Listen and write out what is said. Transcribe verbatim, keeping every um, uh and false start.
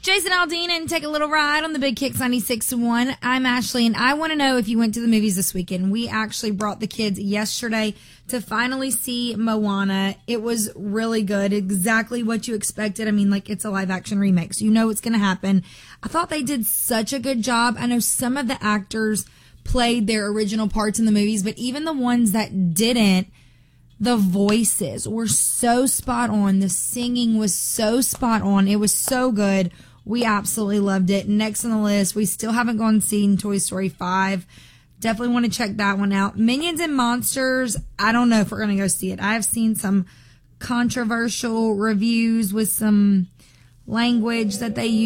Jason Aldean and take a little ride on the Big Kicks ninety-six point one. I'm Ashley, and I want to know if you went to the movies this weekend. We actually brought the kids yesterday to finally see Moana. It was really good, exactly what you expected. I mean, like, it's a live-action remake, so you know what's going to happen. I thought they did such a good job. I know some of the actors played their original parts in the movies, but even the ones that didn't, the voices were so spot on. The singing was so spot on. It was so good. We absolutely loved it. Next on the list, we still haven't gone and seen Toy Story five. Definitely want to check that one out. Minions and Monsters, I don't know if we're going to go see it. I have seen some controversial reviews with some language that they use.